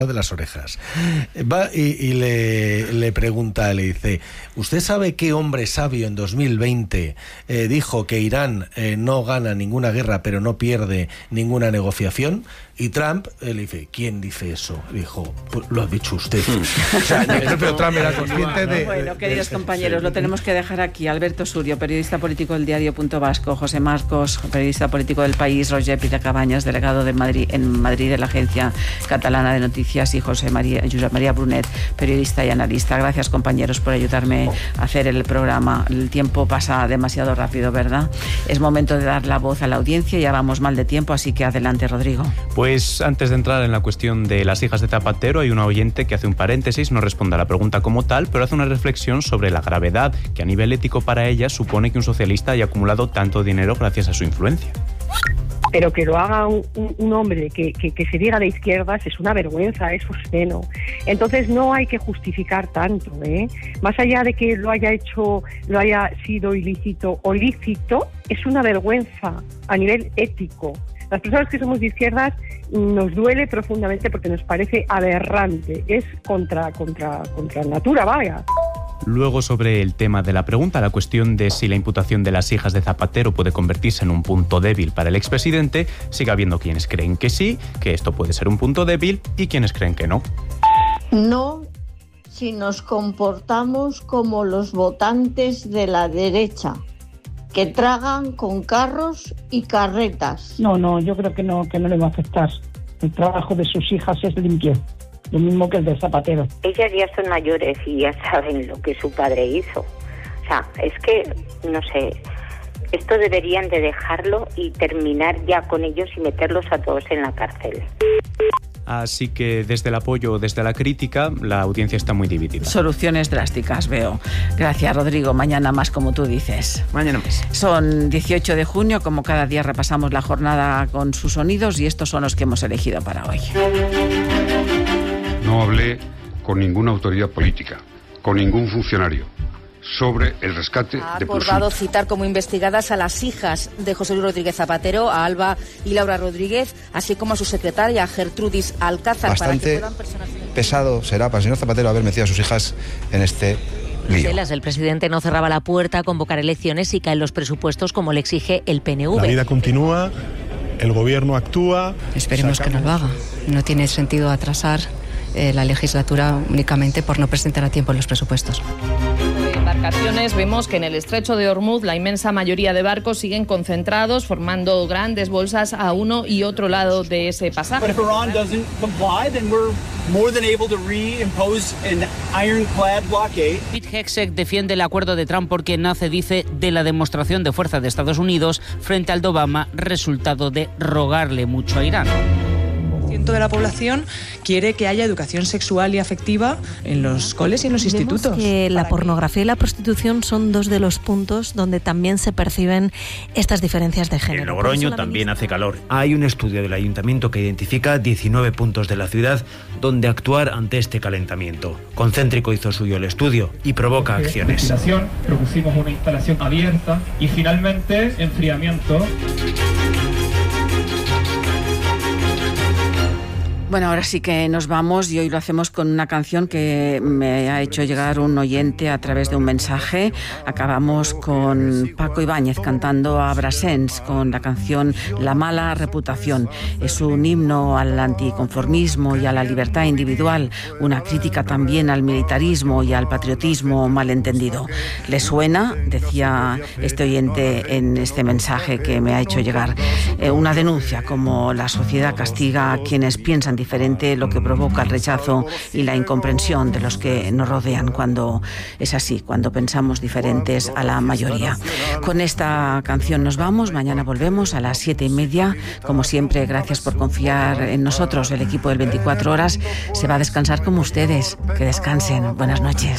de las orejas. Va y le pregunta, le dice: ¿usted sabe qué hombre sabio en 2020 dijo que Irán no gana ninguna guerra pero no pierde ninguna negociación? Y Trump le dice: ¿quién dice eso? Dijo: pues lo ha dicho usted. O sea, el propio Trump era consciente de... Bueno, queridos compañeros, lo tenemos que dejar aquí. Alberto Surio, periodista político del Diario Vasco, José Marcos, periodista político del País, Roger Pitacabañas, delegado de Madrid, en Madrid de la Agencia Catalana de Noticias, y Josep María Brunet, periodista y analista. Gracias, compañeros, por ayudarme a hacer el programa. El tiempo pasa demasiado rápido, ¿verdad? Es momento de dar la voz a la audiencia. Ya vamos mal de tiempo, así que adelante, Rodrigo. Pues antes de entrar en la cuestión de las hijas de Zapatero, hay una oyente que hace un paréntesis, no responde a la pregunta como tal, pero hace una reflexión sobre la gravedad que a nivel ético para ella supone que un socialista haya acumulado tanto dinero gracias a su influencia. Pero que lo haga un hombre que se diga de izquierdas es una vergüenza, es obsceno. Entonces no hay que justificar tanto, ¿eh? Más allá de que lo haya sido ilícito o lícito, es una vergüenza a nivel ético. Las personas que somos de izquierdas nos duele profundamente porque nos parece aberrante, es contra natura, vaya. Luego, sobre el tema de la pregunta, la cuestión de si la imputación de las hijas de Zapatero puede convertirse en un punto débil para el expresidente, sigue habiendo quienes creen que sí, que esto puede ser un punto débil, y quienes creen que no. No, si nos comportamos como los votantes de la derecha, que tragan con carros y carretas. No, yo creo que no le va a afectar. El trabajo de sus hijas es limpio, lo mismo que el de Zapatero. Ellas ya son mayores y ya saben lo que su padre hizo. O sea, es que, no sé, esto deberían de dejarlo y terminar ya con ellos y meterlos a todos en la cárcel. Así que desde el apoyo o desde la crítica, la audiencia está muy dividida. Soluciones drásticas, veo. Gracias, Rodrigo. Mañana más, como tú dices. Mañana más. Son 18 de junio, como cada día repasamos la jornada con sus sonidos, y estos son los que hemos elegido para hoy. No hablé con ninguna autoridad política, con ningún funcionario, sobre el rescate de Ha acordado citar como investigadas a las hijas de José Luis Rodríguez Zapatero, a Alba y Laura Rodríguez, así como a su secretaria Gertrudis Alcázar. Bastante para que puedan pesado será para el señor Zapatero haber metido a sus hijas en este lío. El presidente no cerraba la puerta a convocar elecciones y caen los presupuestos como le exige el PNV. La vida continúa, el gobierno actúa. Esperemos que no lo haga. No tiene sentido atrasar la legislatura únicamente por no presentar a tiempo los presupuestos. Embarcaciones, vemos que en el estrecho de Ormuz la inmensa mayoría de barcos siguen concentrados, formando grandes bolsas a uno y otro lado de ese pasaje. Pete Hegseth defiende el acuerdo de Trump porque nace, dice, de la demostración de fuerza de Estados Unidos frente al de Obama, resultado de rogarle mucho a Irán. De la población quiere que haya educación sexual y afectiva en los coles y en los institutos. Que la pornografía y la prostitución son dos de los puntos donde también se perciben estas diferencias de género. En Logroño también hace calor. Hay un estudio del ayuntamiento que identifica 19 puntos de la ciudad donde actuar ante este calentamiento. Concéntrico hizo suyo el estudio y provoca acciones. Propusimos una instalación abierta y finalmente enfriamiento. Bueno, ahora sí que nos vamos, y hoy lo hacemos con una canción que me ha hecho llegar un oyente a través de un mensaje. Acabamos con Paco Ibáñez cantando a Brassens con la canción La mala reputación. Es un himno al anticonformismo y a la libertad individual, una crítica también al militarismo y al patriotismo malentendido. ¿Le suena? Decía este oyente en este mensaje que me ha hecho llegar. Una denuncia, como la sociedad castiga a quienes piensan diferente, lo que provoca el rechazo y la incomprensión de los que nos rodean cuando es así, cuando pensamos diferentes a la mayoría. Con esta canción nos vamos, mañana volvemos a las 7:30. Como siempre, gracias por confiar en nosotros. El equipo del 24 Horas se va a descansar como ustedes. Que descansen. Buenas noches.